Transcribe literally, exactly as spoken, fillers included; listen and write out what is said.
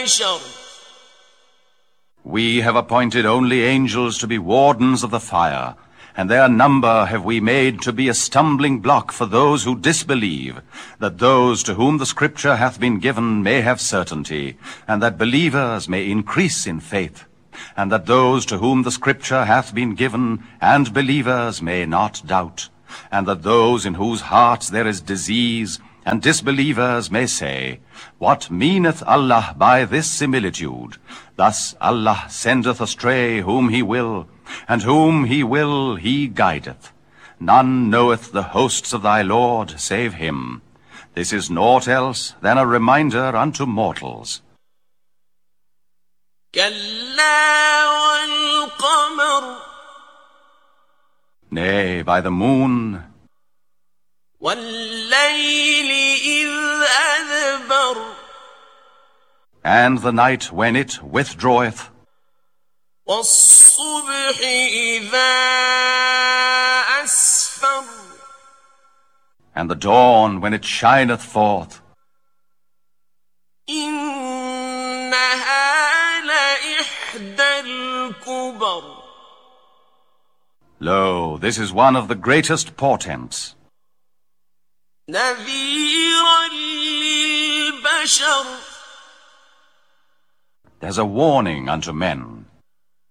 البشر. We have appointed only angels to be wardens of the fire, and their number have we made to be a stumbling block for those who disbelieve, that those to whom the scripture hath been given may have certainty, and that believers may increase in faith, and that those to whom the scripture hath been given and believers may not doubt, and that those in whose hearts there is disease and disbelievers may say, What meaneth Allah by this similitude? Thus Allah sendeth astray whom he will, and whom he will he guideth. None knoweth the hosts of thy Lord save him. This is naught else than a reminder unto mortals. كلا والقمر. Nay, by the moon, والليل إذ أدبر. and the night when it withdraweth, والصبح إذا أسفر. and the dawn when it shineth forth. إنها لإحدى الكبر. Lo, this is one of the greatest portents, نذيرا للبشر. as a warning unto men.